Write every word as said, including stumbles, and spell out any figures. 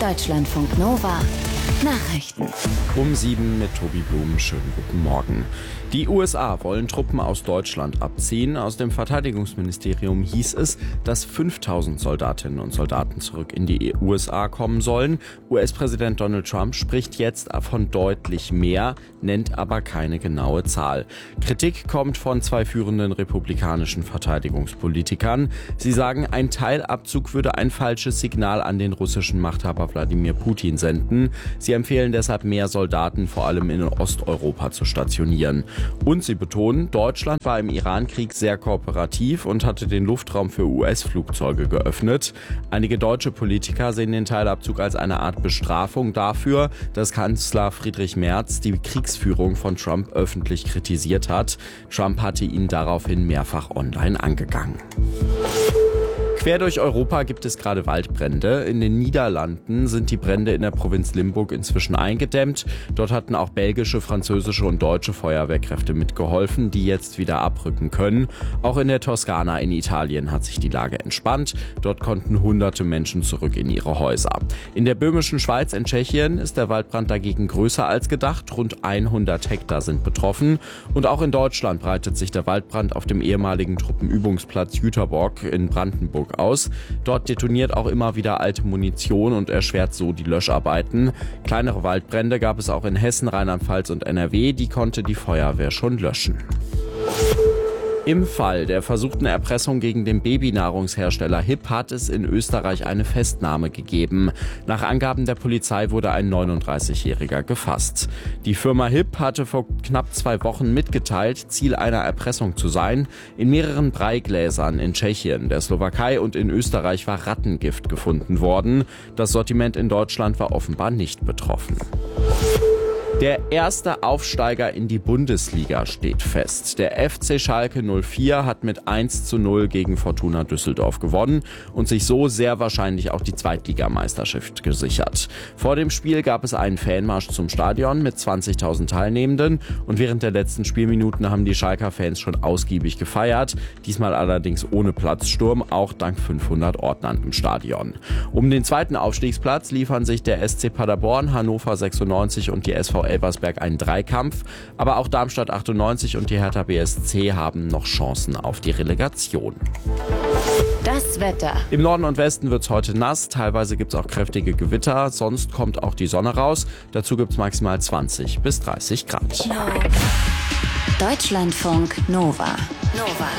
Deutschlandfunk Nova Nachrichten. Um sieben mit Tobi Blum. Schönen guten Morgen. Die U S A wollen Truppen aus Deutschland abziehen. Aus dem Verteidigungsministerium hieß es, dass fünftausend Soldatinnen und Soldaten zurück in die U S A kommen sollen. U S-Präsident Donald Trump spricht jetzt von deutlich mehr, nennt aber keine genaue Zahl. Kritik kommt von zwei führenden republikanischen Verteidigungspolitikern. Sie sagen, ein Teilabzug würde ein falsches Signal an den russischen Machthaber Wladimir Putin senden. Sie empfehlen deshalb, mehr Soldaten vor allem in Osteuropa zu stationieren. Und sie betonen, Deutschland war im Iran-Krieg sehr kooperativ und hatte den Luftraum für U S-Flugzeuge geöffnet. Einige deutsche Politiker sehen den Teilabzug als eine Art Bestrafung dafür, dass Kanzler Friedrich Merz die Kriegsführung von Trump öffentlich kritisiert hat. Trump hatte ihn daraufhin mehrfach online angegangen. Quer durch Europa gibt es gerade Waldbrände. In den Niederlanden sind die Brände in der Provinz Limburg inzwischen eingedämmt. Dort hatten auch belgische, französische und deutsche Feuerwehrkräfte mitgeholfen, die jetzt wieder abrücken können. Auch in der Toskana in Italien hat sich die Lage entspannt. Dort konnten hunderte Menschen zurück in ihre Häuser. In der böhmischen Schweiz in Tschechien ist der Waldbrand dagegen größer als gedacht. Rund hundert Hektar sind betroffen. Und auch in Deutschland breitet sich der Waldbrand auf dem ehemaligen Truppenübungsplatz Jüterbock in Brandenburg aus. Dort detoniert auch immer wieder alte Munition und erschwert so die Löscharbeiten. Kleinere Waldbrände gab es auch in Hessen, Rheinland-Pfalz und N R W. Die konnte die Feuerwehr schon löschen. Im Fall der versuchten Erpressung gegen den Babynahrungshersteller Hipp hat es in Österreich eine Festnahme gegeben. Nach Angaben der Polizei wurde ein neununddreißigjähriger gefasst. Die Firma Hipp hatte vor knapp zwei Wochen mitgeteilt, Ziel einer Erpressung zu sein. In mehreren Breigläsern in Tschechien, der Slowakei und in Österreich war Rattengift gefunden worden. Das Sortiment in Deutschland war offenbar nicht betroffen. Der erste Aufsteiger in die Bundesliga steht fest. Der F C Schalke null vier hat mit eins zu null gegen Fortuna Düsseldorf gewonnen und sich so sehr wahrscheinlich auch die Zweitligameisterschaft gesichert. Vor dem Spiel gab es einen Fanmarsch zum Stadion mit zwanzigtausend Teilnehmenden und während der letzten Spielminuten haben die Schalker Fans schon ausgiebig gefeiert, diesmal allerdings ohne Platzsturm, auch dank fünfhundert Ordnern im Stadion. Um den zweiten Aufstiegsplatz liefern sich der S C Paderborn, Hannover sechsundneunzig und die S V Elversberg einen Dreikampf, aber auch Darmstadt achtundneunzig und die Hertha B S C haben noch Chancen auf die Relegation. Das Wetter. Im Norden und Westen wird es heute nass, teilweise gibt es auch kräftige Gewitter, sonst kommt auch die Sonne raus. Dazu gibt es maximal zwanzig bis dreißig Grad. Deutschlandfunk Nova. Nova.